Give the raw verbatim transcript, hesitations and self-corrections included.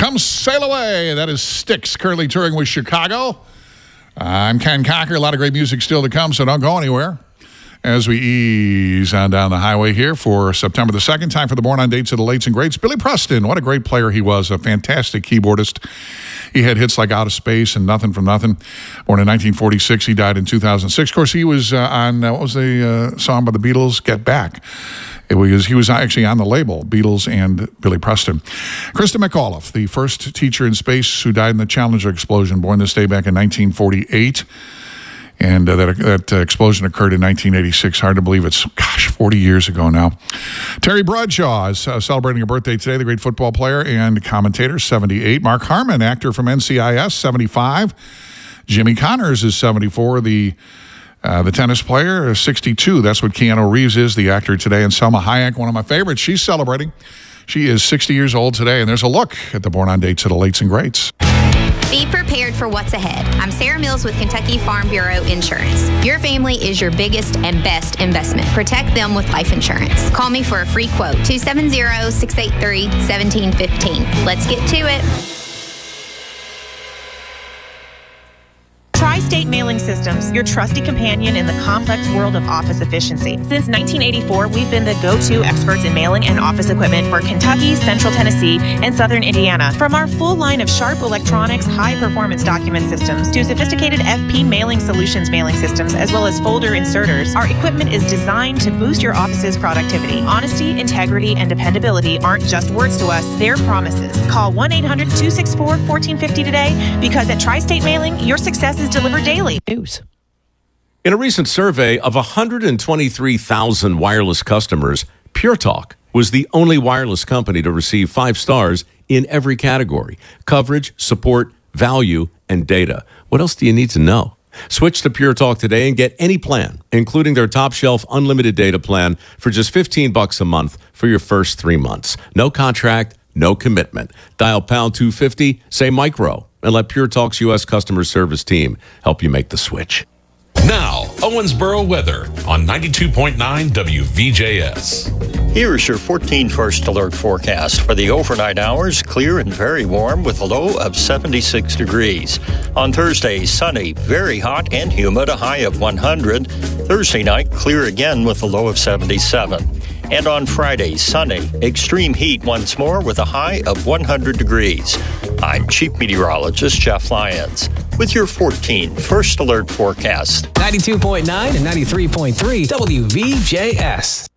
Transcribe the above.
Come sail away. That is Styx, currently touring with Chicago. I'm Ken Cocker. A lot of great music still to come, so don't go anywhere. As we ease on down the highway here for September the second, time for the Born on Dates of the Lates and Greats. Billy Preston, what a great player he was, a fantastic keyboardist. He had hits like Out of Space and Nothing from Nothing. Born in nineteen forty-six, he died in two thousand six. Of course, he was uh, on, uh, what was the uh, song by the Beatles, Get Back. It was, he was actually on the label, Beatles and Billy Preston. Krista McAuliffe, the first teacher in space who died in the Challenger explosion, born this day back in nineteen forty-eight. And uh, that, that uh, explosion occurred in nineteen eighty-six. Hard to believe it's, gosh, forty years ago now. Terry Bradshaw is uh, celebrating a birthday today, the great football player and commentator, seventy-eight. Mark Harmon, actor from N C I S, seventy-five. Jimmy Connors is seventy-four. The uh, the tennis player, sixty-two. That's what Keanu Reeves is, the actor today. And Selma Hayek, one of my favorites, she's celebrating. She is sixty years old today. And there's a look at the Born on Dates of the Lates and Greats. Be prepared for what's ahead. I'm Sarah Mills with Kentucky Farm Bureau Insurance. Your family is your biggest and best investment. Protect them with life insurance. Call me for a free quote, two seven zero, six eight three, one seven one five. Let's get to it. Tri-State Mailing Systems, your trusty companion in the complex world of office efficiency. Since nineteen eighty-four, we've been the go-to experts in mailing and office equipment for Kentucky, Central Tennessee, and Southern Indiana. From our full line of Sharp Electronics high-performance document systems to sophisticated F P Mailing Solutions mailing systems, as well as folder inserters, our equipment is designed to boost your office's productivity. Honesty, integrity, and dependability aren't just words to us, they're promises. Call one eight hundred, two six four, one four five zero today, because at Tri-State Mailing, your success is delivered daily. News. In a recent survey of one hundred twenty-three thousand wireless customers, Pure Talk was the only wireless company to receive five stars in every category: coverage, support, value, and data. What else do you need to know? Switch to Pure Talk today and get any plan, including their top shelf unlimited data plan, for just fifteen bucks a month for your first three months. No contract, no commitment. Dial pound two fifty, say micro, and let Pure Talk's U S customer service team help you make the switch. Now, Owensboro weather on ninety-two point nine W V J S. Here's your fourteen First Alert forecast. For the overnight hours, clear and very warm with a low of seventy-six degrees. On Thursday, sunny, very hot and humid, a high of one hundred. Thursday night, clear again with a low of seventy-seven. And on Friday, sunny, extreme heat once more with a high of one hundred degrees. I'm Chief Meteorologist Jeff Lyons with your fourteen First Alert forecast. ninety-two point nine and ninety-three point three W V J S.